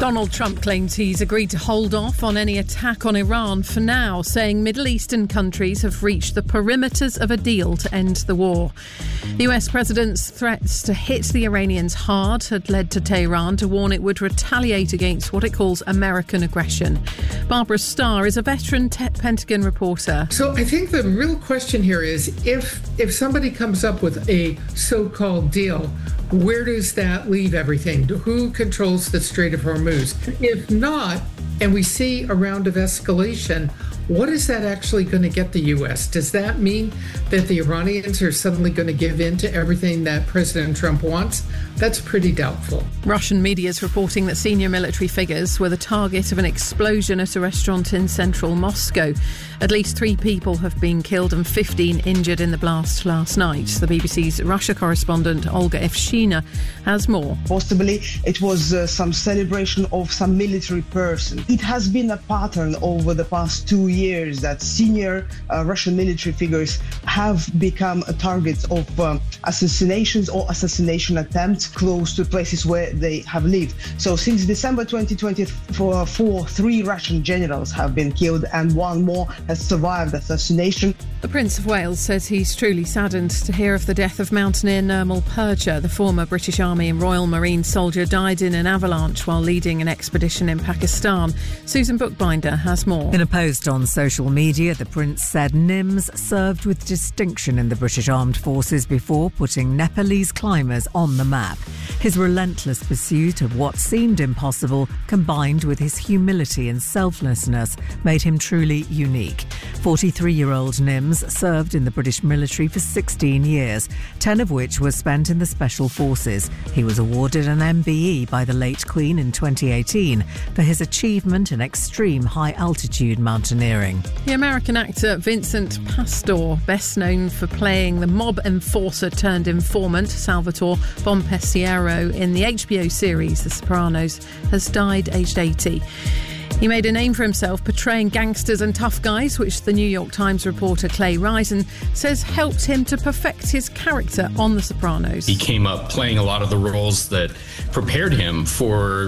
Donald Trump claims he's agreed to hold off on any attack on Iran for now, saying Middle Eastern countries have reached the perimeters of a deal to end the war. The US president's threats to hit the Iranians hard had led to Tehran to warn it would retaliate against what it calls American aggression. Barbara Starr is a veteran Pentagon reporter. So I think the real question here is if somebody comes up with a so-called deal, where does that leave everything? Who controls the Strait of Hormuz? If not, and we see a round of escalation, what is that actually going to get the U.S.? Does that mean that the Iranians are suddenly going to give in to everything that President Trump wants? That's pretty doubtful. Russian media is reporting that senior military figures were the target of an explosion at a restaurant in central Moscow. At least 3 people have been killed and 15 injured in the blast last night. The BBC's Russia correspondent Olga Evshina has more. Possibly it was some celebration of some military person. It has been a pattern over the past 2 years that senior Russian military figures have become targets of assassinations or assassination attempts close to places where they have lived. So since December 2024, 3 Russian generals have been killed and 1 more has survived assassination. The Prince of Wales says he's truly saddened to hear of the death of mountaineer Nirmal Purja. The former British Army and Royal Marine soldier died in an avalanche while leading an expedition in Pakistan. Susan Bookbinder has more. In a post on social media, the Prince said Nims served with distinction in the British Armed Forces before putting Nepalese climbers on the map. His relentless pursuit of what seemed impossible, combined with his humility and selflessness, made him truly unique. 43-year-old Nims served in the British military for 16 years, 10 of which were spent in the Special Forces. He was awarded an MBE by the late Queen in 2018 for his achievement in extreme high-altitude mountaineering. The American actor Vincent Pastore, best known for playing the mob enforcer turned informant Salvatore Bompessiero in the HBO series The Sopranos, has died aged 80. He made a name for himself portraying gangsters and tough guys, which the New York Times reporter Clay Risen says helped him to perfect his character on The Sopranos. He came up playing a lot of the roles that prepared him for,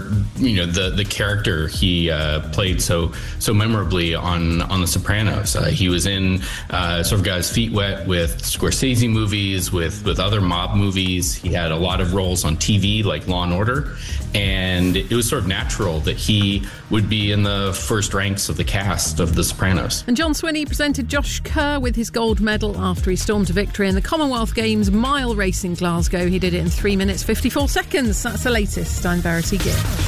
the character he played so memorably on The Sopranos. He was in sort of got his feet wet with Scorsese movies, with other mob movies. He had a lot of roles on TV like Law and Order, and it was sort of natural that he would be in the first ranks of the cast of The Sopranos. And John Swinney presented Josh Kerr with his gold medal after he stormed to victory in the Commonwealth Games mile race in Glasgow. He did it in 3 minutes 54 seconds. That's the latest. I'm Verity Gibb.